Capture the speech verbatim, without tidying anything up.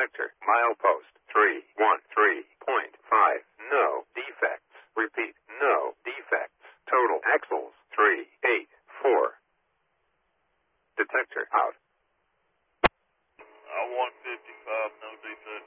Detector. Milepost three one three point five. No defects. Repeat. No defects. Total axles three eight four. Detector out. I one fifty-five, no defects.